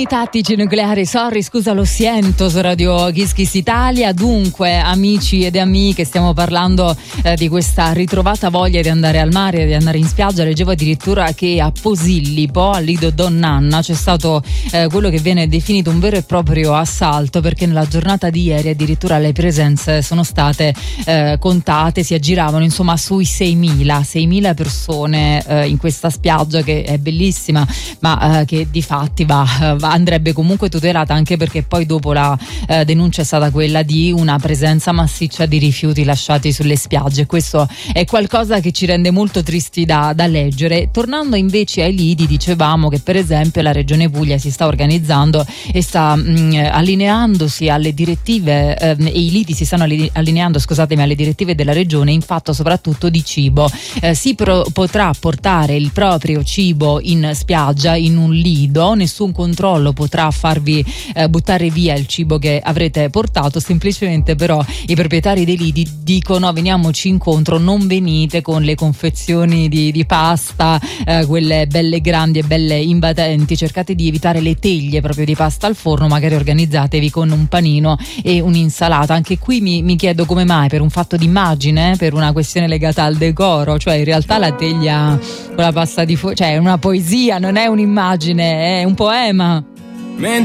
tattici nucleari, sorry, scusa, lo sento su Radio Kiss Kiss Italia. Dunque, amici ed amiche, stiamo parlando di questa ritrovata voglia di andare al mare, di andare in spiaggia. Leggevo addirittura che a Posillipo, al Lido Donnanna, c'è stato quello che viene definito un vero e proprio assalto, perché nella giornata di ieri addirittura le presenze sono state contate, si aggiravano insomma sui 6.000 persone in questa spiaggia che è bellissima, ma che di fatti andrebbe comunque tutelata, anche perché poi dopo la denuncia è stata quella di una presenza massiccia di rifiuti lasciati sulle spiagge. Questo è qualcosa che ci rende molto tristi da leggere. Tornando invece ai lidi, dicevamo che per esempio la Regione Puglia si sta organizzando e sta allineandosi alle direttive e i lidi si stanno allineando, scusatemi, alle direttive della Regione in fatto soprattutto di cibo. Si potrà portare il proprio cibo in spiaggia, in un lido, nessun controllo potrà farvi buttare via il cibo che avrete portato, semplicemente però i proprietari dei lidi dicono: veniamoci incontro, non venite con le confezioni di pasta, quelle belle grandi e belle invadenti, cercate di evitare le teglie proprio di pasta al forno, magari organizzatevi con un panino e un'insalata. Anche qui mi chiedo come mai, per un fatto di immagine, per una questione legata al decoro, cioè in realtà la teglia con la pasta cioè è una poesia, non è un'immagine, è un poema. Mentre